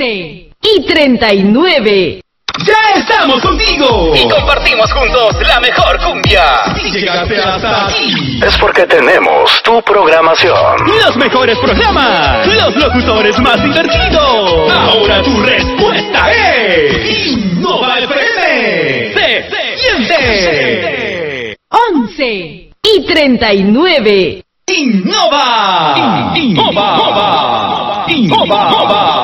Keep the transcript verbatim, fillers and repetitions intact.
once y treinta y nueve. ¡Ya estamos contigo! Y compartimos juntos la mejor cumbia. Si llegaste hasta aquí, es porque tenemos tu programación. los mejores programas, los locutores más divertidos. Ahora tu respuesta es Innova F M. ¡Se siente! once y treinta y nueve. ¡Innova! ¡Innova! ¡Innova!